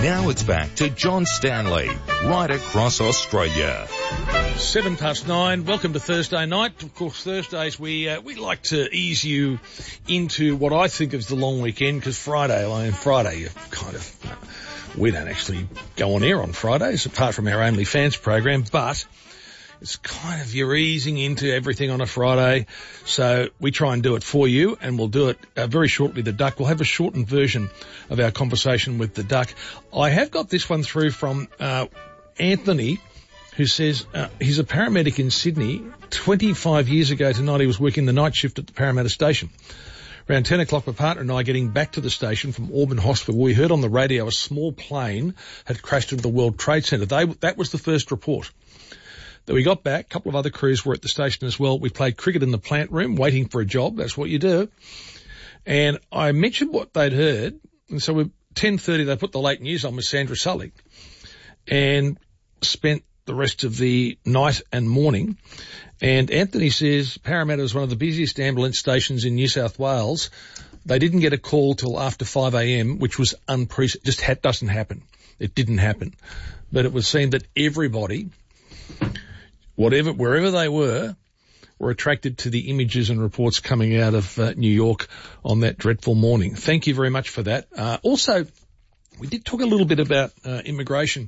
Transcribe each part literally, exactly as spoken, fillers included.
Now it's back to John Stanley, right across Australia. Seven past nine. Welcome to Thursday night. Of course, Thursdays we uh, we like to ease you into what I think is the long weekend, because Friday, I mean, Friday, you kind of, uh, we don't actually go on air on Fridays apart from our OnlyFans program, but it's kind of you're easing into everything on a Friday. So we try and do it for you, and we'll do it uh, very shortly. The Duck, we'll have a shortened version of our conversation with the Duck. I have got this one through from uh, Anthony, who says uh, he's a paramedic in Sydney. twenty-five years ago tonight, he was working the night shift at the Parramatta station. Around ten o'clock, my partner and I getting back to the station from Auburn Hospital, we heard on the radio a small plane had crashed into the World Trade Center. They, that was the first report. Then we got back, a couple of other crews were at the station as well. We played cricket in the plant room, waiting for a job. That's what you do. And I mentioned what they'd heard. And so at ten thirty, they put the late news on with Sandra Sully and spent the rest of the night and morning. And Anthony says Parramatta is one of the busiest ambulance stations in New South Wales. They didn't get a call till after five a.m., which was unprecedented. Just ha- doesn't happen. It didn't happen. But it was seen that everybody, whatever, wherever they were, were attracted to the images and reports coming out of uh, New York on that dreadful morning. Thank you very much for that. Uh, also, we did talk a little bit about uh, immigration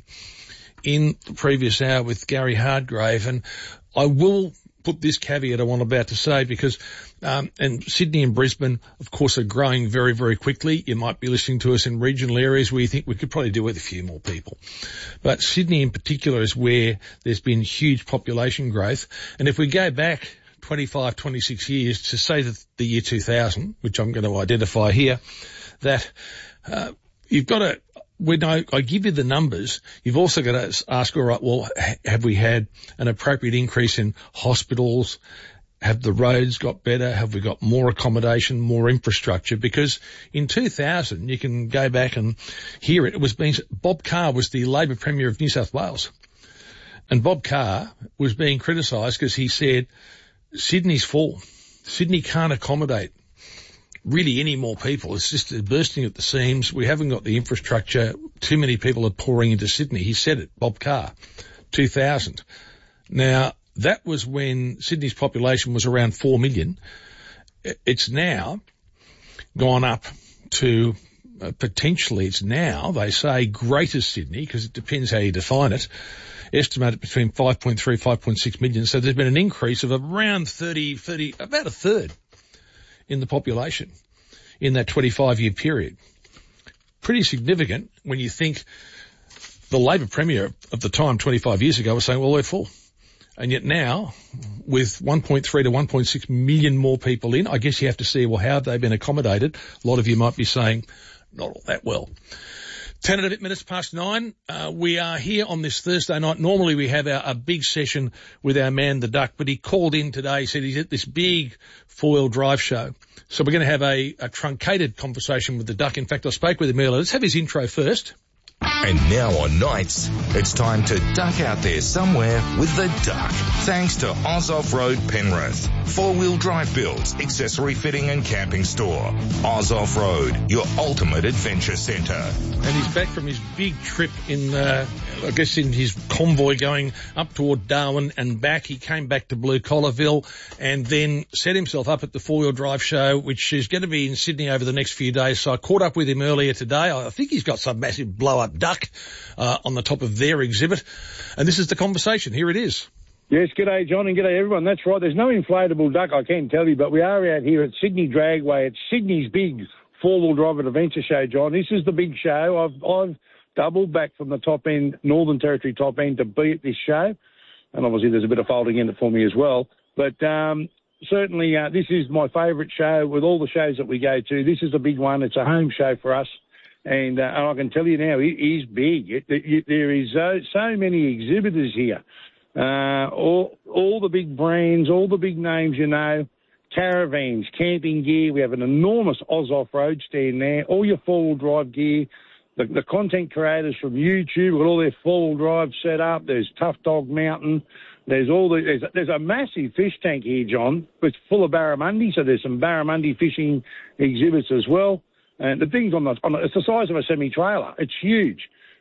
in the previous hour with Gary Hardgrave, and I will put this caveat I'm about to say because, um, and Sydney and Brisbane, of course, are growing very, very quickly. You might be listening to us in regional areas where you think we could probably do with a few more people. But Sydney in particular is where there's been huge population growth. And if we go back twenty-five, twenty-six years to say that the year two thousand, which I'm going to identify here, that, uh, you've got to, when I, I give you the numbers, you've also got to ask, all right, well, have we had an appropriate increase in hospitals? Have the roads got better? Have we got more accommodation, more infrastructure? Because in two thousand, you can go back and hear it. It was being, Bob Carr was the Labor Premier of New South Wales. And Bob Carr was being criticised because he said, Sydney's full. Sydney can't accommodate really any more people. It's just bursting at the seams. We haven't got the infrastructure. Too many people are pouring into Sydney. He said it, Bob Carr, two thousand. Now, that was when Sydney's population was around four million. It's now gone up to uh, potentially, it's now, they say, Greater Sydney, because it depends how you define it, estimated between five point three, five point six million. So there's been an increase of around thirty, thirty, about a third in the population in that twenty-five year period. Pretty significant when you think the Labor Premier of the time twenty-five years ago was saying, well, we're full. And yet now, with one point three to one point six million more people in, I guess you have to see, well, how have they been accommodated? A lot of you might be saying, not all that well. Ten and a bit minutes past nine. Uh, we are here on this Thursday night. Normally we have our, a big session with our man, the Duck, but he called in today. He said he's at this big four-wheel drive show. So we're going to have a, a truncated conversation with the Duck. In fact, I spoke with him earlier. Let's have his intro first. And now on nights, it's time to duck out there somewhere with the Duck. Thanks to Oz Off-Road Penrith. Four-wheel drive builds, accessory fitting and camping store. Oz Off-Road, your ultimate adventure centre. And he's back from his big trip in, uh, I guess in his convoy going up toward Darwin and back. He came back to Blue Collarville and then set himself up at the four-wheel drive show, which is going to be in Sydney over the next few days. So I caught up with him earlier today. I think he's got some massive blow-up duck uh, on the top of their exhibit. And this is the conversation. Here it is. Yes, g'day, John, and g'day, everyone. That's right. There's no inflatable duck, I can tell you, but we are out here at Sydney Dragway. It's Sydney's big four-wheel drive adventure show, John. This is the big show. I've, I've doubled back from the top end, Northern Territory top end, to be at this show. And obviously there's a bit of folding in it for me as well. But um, certainly uh, this is my favourite show with all the shows that we go to. This is a big one. It's a home show for us. And, uh, and I can tell you now, it is big. It, it, there is so, so many exhibitors here. Uh, all, all the big brands, all the big names, you know, caravans, camping gear. We have an enormous Oz Off-Road stand there. All your four-wheel drive gear. The, the content creators from YouTube got all their four-wheel drive set up. There's Tough Dog Mountain. There's all the, there's, there's a massive fish tank here, John. It's full of barramundi, so there's some barramundi fishing exhibits as well. And the thing's on the, on the, it's the size of a semi-trailer. It's huge.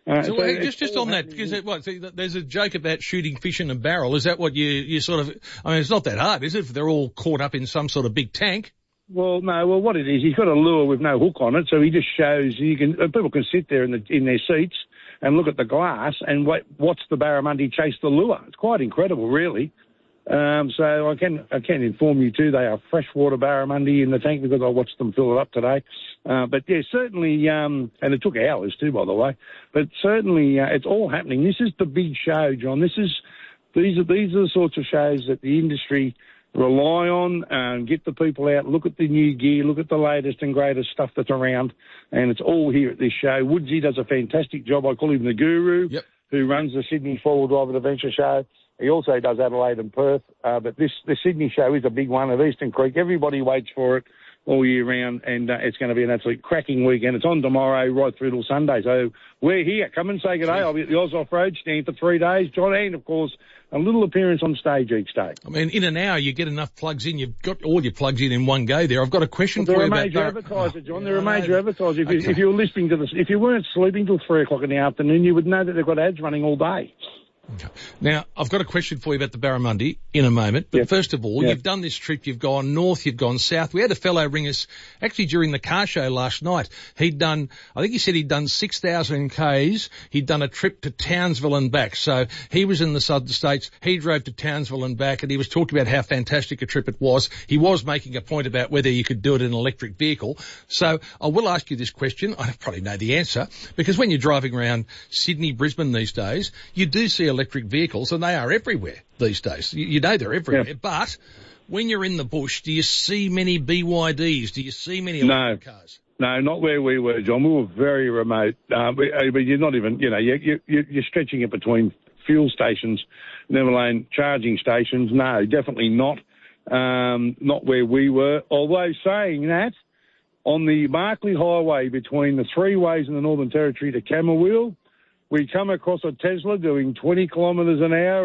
Uh, so, so hey, just just on that, because it, what, see, there's a joke about shooting fish in a barrel. Is that what you you sort of? I mean, it's not that hard, is it? If they're all caught up in some sort of big tank. Well, no. Well, what it is, he's got a lure with no hook on it, so he just shows you can. People can sit there in the in their seats and look at the glass and wait, watch the barramundi chase the lure. It's quite incredible, really. Um, so I can I can inform you too. They are freshwater barramundi in the tank because I watched them fill it up today. Uh, but yeah, certainly, um, and it took hours too, by the way. But certainly, uh, it's all happening. This is the big show, John. This is these are these are the sorts of shows that the industry rely on and get the people out, look at the new gear, look at the latest and greatest stuff that's around, and it's all here at this show. Woodsy does a fantastic job. I call him the guru, yep. who runs the Sydney Four-Wheel Drive Adventure Show. He also does Adelaide and Perth, uh, but this the Sydney show is a big one at Eastern Creek. Everybody waits for it all year round, and uh, it's going to be an absolute cracking weekend. It's on tomorrow right through till Sunday, so we're here. Come and say good day. I'll be at the Oz Off-Road stand for three days, John, and, of course, a little appearance on stage each day. I mean, in an hour, you get enough plugs in. You've got all your plugs in in one go there. I've got a question well, for you about... They're a major Bar- advertiser, John. Oh, They're a major no, advertiser. If, you, okay. if you were listening to this, if you weren't sleeping till three o'clock in the afternoon, you would know that they've got ads running all day. Okay. Now, I've got a question for you about the barramundi in a moment, but yep. first of all, yep. you've done this trip, you've gone north, you've gone south. We had a fellow ring us, actually during the car show last night. He'd done, I think he said he'd done six thousand kays, he'd done a trip to Townsville and back. So he was in the southern states, he drove to Townsville and back, and he was talking about how fantastic a trip it was. He was making a point about whether you could do it in an electric vehicle. So I will ask you this question, I probably know the answer, because when you're driving around Sydney, Brisbane these days, you do see electric vehicles, and they are everywhere these days. You, you know they're everywhere. Yeah. But when you're in the bush, do you see many B Y Ds? Do you see many electric no. cars? No, not where we were, John. We were very remote. Uh, but, but you're not even, you know, you, you, you're stretching it between fuel stations, never alone charging stations. No, definitely not. Um, not where we were. Although saying that, on the Barkly Highway between the three ways in the Northern Territory to Camberwell, we come across a Tesla doing twenty kilometres an hour